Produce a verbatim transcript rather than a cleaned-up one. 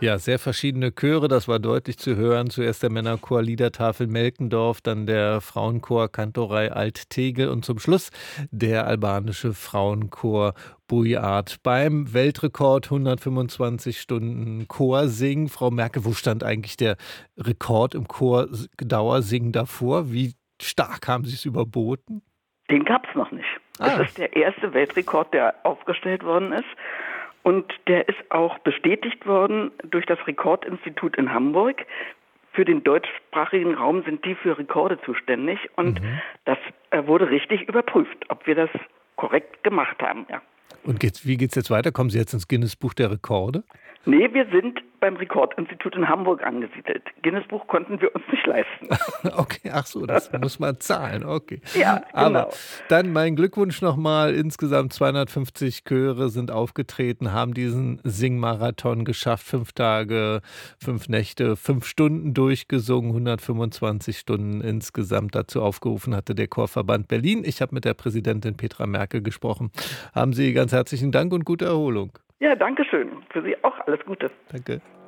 Ja, sehr verschiedene Chöre, das war deutlich zu hören. Zuerst der Männerchor Liedertafel Melkendorf, dann der Frauenchor Kantorei Alt-Tegel und zum Schluss der albanische Frauenchor Buiart. Beim Weltrekord hundertfünfundzwanzig Stunden Chorsingen. Frau Merkel, wo stand eigentlich der Rekord im Chor-Dauersingen davor? Wie stark haben Sie es überboten? Den gab es noch nicht. Ah. Das ist der erste Weltrekord, der aufgestellt worden ist. Und der ist auch bestätigt worden durch das Rekordinstitut in Hamburg. Für den deutschsprachigen Raum sind die für Rekorde zuständig. Und mhm. das äh, wurde richtig überprüft, ob wir das korrekt gemacht haben. Ja. Und geht's, wie geht es jetzt weiter? Kommen Sie jetzt ins Guinness-Buch der Rekorde? Nee, wir sind beim Rekordinstitut in Hamburg angesiedelt. Guinness-Buch konnten wir uns nicht leisten. Okay, ach so, das muss man zahlen, okay. Ja, genau. Aber dann mein Glückwunsch nochmal. Insgesamt zweihundertfünfzig Chöre sind aufgetreten, haben diesen Singmarathon geschafft. Fünf Tage, fünf Nächte, fünf Stunden durchgesungen, hundertfünfundzwanzig Stunden insgesamt. Dazu aufgerufen hatte der Chorverband Berlin. Ich habe mit der Präsidentin Petra Merkel gesprochen. Haben Sie ganz herzlichen Dank und gute Erholung. Ja, danke schön. Für Sie auch alles Gute. Danke.